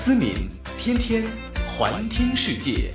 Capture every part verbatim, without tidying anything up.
思敏天天环听世界。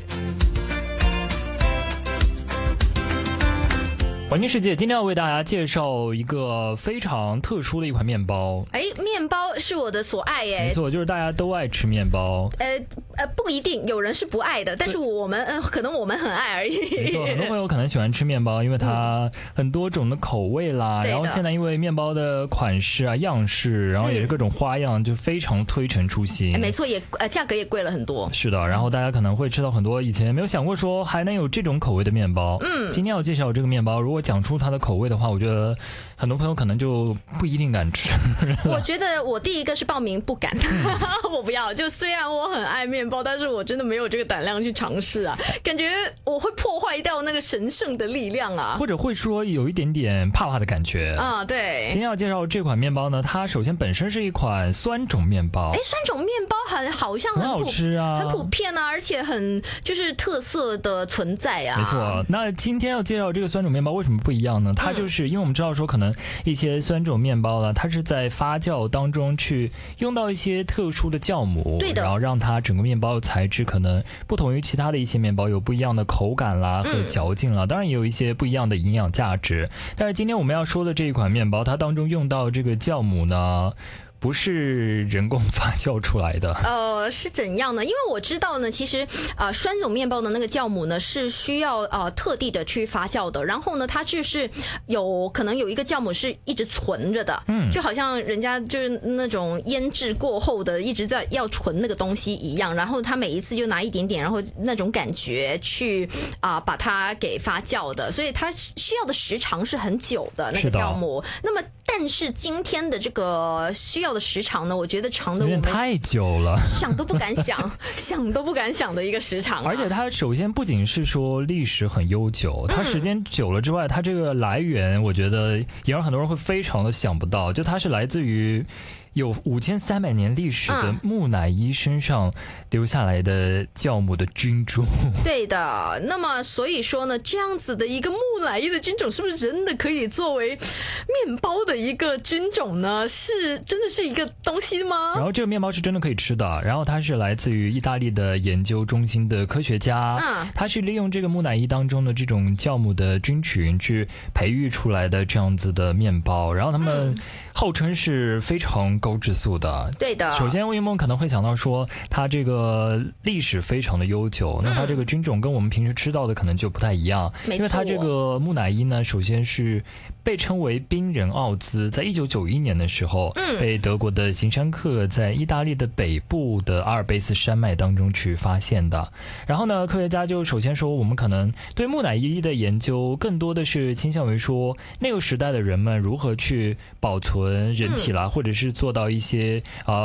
环境世界今天要为大家介绍一个非常特殊的一款面包。 哎，面包是我的所爱耶。 没错，就是大家都爱吃面包。 呃呃，不一定，有人是不爱的，但是我们呃，可能我们很爱而已。 没错，很多朋友可能喜欢吃面包，因为它很多种的口味啦。 嗯、 然后现在因为面包的款式啊、样式，然后也是各种花样，嗯、就非常推陈出新。 哎，没错，也呃价格也贵了很多。 是的，然后大家可能会吃到很多以前没有想过说还能有这种口味的面包。嗯，今天要介绍这个面包，如果如果讲出它的口味的话，我觉得很多朋友可能就不一定敢吃。 我觉得我第一个是报名不敢，我不要。就虽然我很爱面包，但是我真的没有这个胆量去尝试啊，感觉我会破坏掉那个神圣的力量啊， 或者会说有一点点怕怕的感觉啊。对， 今天要介绍这款面包呢，它首先本身是一款酸种面包。 哎，酸种面包很好像很很好吃啊， 很普遍啊，而且很就是特色的存在啊。 没错，那今天要介绍这个酸种面包为什么不一样呢？它就是因为我们知道说，可能一些酸种面包呢，它是在发酵当中去用到一些特殊的酵母， 对的， 然后让它整个面包的材质可能不同于其他的一些面包，有不一样的口感啦和嚼劲啦，嗯、当然也有一些不一样的营养价值。但是今天我们要说的这一款面包，它当中用到这个酵母呢，不是人工发酵出来的。 呃，是怎样呢？因为我知道呢，其实呃酸种面包的那个酵母呢是需要呃特地的去发酵的，然后呢它就是有可能有一个酵母是一直存着的，嗯，就好像人家就是那种腌制过后的一直在要存那个东西一样，然后他每一次就拿一点点，然后那种感觉去啊、呃、把它给发酵的，所以它需要的时长是很久的那个酵母。那么但是今天的这个需要的时长呢，我觉得长的我们有点太久了， 想都不敢想，想都不敢想的一个时长、啊。 而且它首先不仅是说历史很悠久，它时间久了之外，它这个来源，我觉得也让很多人会非常的想不到，就它是来自于有五千三百年历史的木乃伊身上留下来的酵母的菌株。 对的，那么所以说呢，这样子的一个木乃伊的菌种，是不是真的可以作为面包的一个菌种呢？是真的是一个东西吗？ 然后这个面包是真的可以吃的，然后它是来自于意大利的研究中心的科学家，嗯，他是利用这个木乃伊当中的这种酵母的菌群去培育出来的这样子的面包，然后他们号称是非常高质素的。 对的， 首先魏梦可能会想到说它这个历史非常的悠久，那它这个菌种跟我们平时吃到的可能就不太一样，因为它这个木乃伊呢，首先是被称为冰人奥兹，在一九九一年的时候，嗯，被德国的行山客在意大利的北部的阿尔卑斯山脉当中去发现的。然后呢，科学家就首先说，我们可能对木乃伊的研究更多的是倾向于说那个时代的人们如何去保存人体啦，嗯、或者是做到一些啊、呃。